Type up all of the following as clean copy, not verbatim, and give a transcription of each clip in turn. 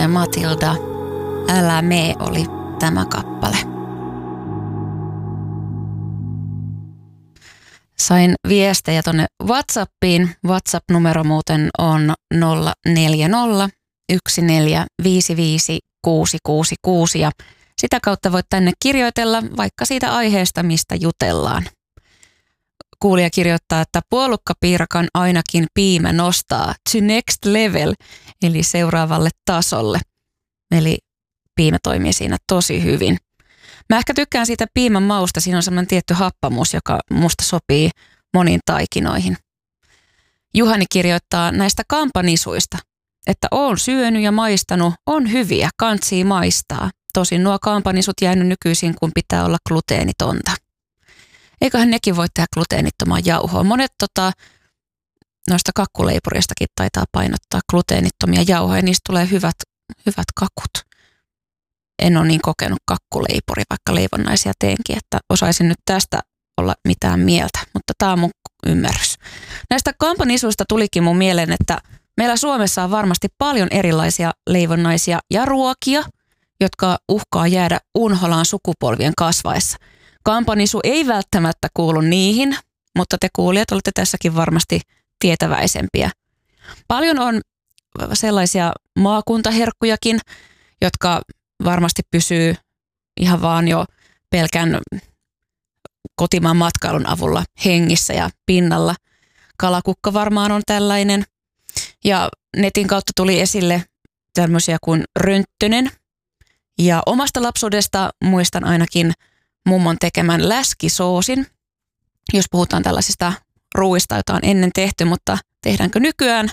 ja Matilda, Älä mee oli tämä kappale. Sain viestejä tonne WhatsAppiin. WhatsApp-numero muuten on 040 1455 666 ja sitä kautta voit tänne kirjoitella vaikka siitä aiheesta, mistä jutellaan. Kuulija kirjoittaa, että puolukkapiirakan ainakin piimä nostaa to next level, eli seuraavalle tasolle. Eli piimä toimii siinä tosi hyvin. Mä ehkä tykkään siitä piimän mausta. Siinä on sellainen tietty happamuus, joka musta sopii moniin taikinoihin. Juhani kirjoittaa näistä kampanisuista, että oon syönyt ja maistanut, on hyviä, kantsii maistaa. Tosin nuo kampanisut jäänyt nykyisin, kun pitää olla gluteenitonta. Eiköhän nekin voi tehdä gluteenittomaa jauhoa. Monet noista kakkuleipuristakin taitaa painottaa gluteenittomia jauhoja ja niistä tulee hyvät kakut. En ole niin kokenut kakkuleipuri, vaikka leivonnaisia teenkin, että osaisin nyt tästä olla mitään mieltä, mutta tämä on mun ymmärrys. Näistä kampanisuista tulikin mun mieleen, että meillä Suomessa on varmasti paljon erilaisia leivonnaisia ja ruokia, jotka uhkaa jäädä unholaan sukupolvien kasvaessa. Kampanisu ei välttämättä kuulu niihin, mutta te kuulijat olette tässäkin varmasti tietäväisempiä. Paljon on sellaisia maakuntaherkkujakin, jotka varmasti pysyy ihan vaan jo pelkän kotimaan matkailun avulla hengissä ja pinnalla. Kalakukka varmaan on tällainen. Ja netin kautta tuli esille tämmöisiä kuin rönttönen. Ja omasta lapsuudesta muistan ainakin mummon tekemän läskisoosin, jos puhutaan tällaisista ruuista, joita on ennen tehty, mutta tehdäänkö nykyään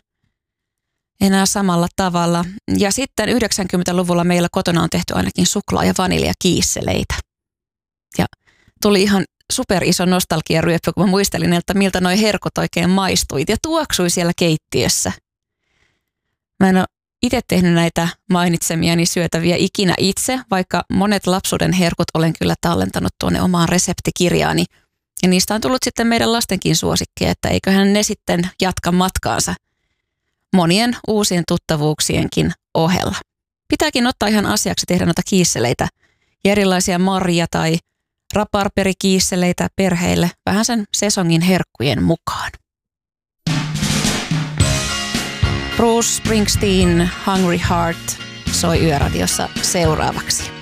enää samalla tavalla. Ja sitten 90-luvulla meillä kotona on tehty ainakin suklaa- ja vaniljakiisseleitä. Ja tuli ihan super iso nostalgiaryöppy, kun mä muistelin, että miltä noi herkut oikein maistuit ja tuoksui siellä keittiössä. Mä en ole itse tehnyt näitä mainitsemiani syötäviä ikinä itse, vaikka monet lapsuuden herkut olen kyllä tallentanut tuonne omaan reseptikirjaani. Ja niistä on tullut sitten meidän lastenkin suosikkeja, että eiköhän ne sitten jatka matkaansa monien uusien tuttavuuksienkin ohella. Pitääkin ottaa ihan asiaksi tehdä noita kiisseleitä ja erilaisia marja- tai raparperikiisseleitä perheille vähän sen sesongin herkkujen mukaan. Bruce Springsteen, Hungry Heart soi Yöradiossa seuraavaksi.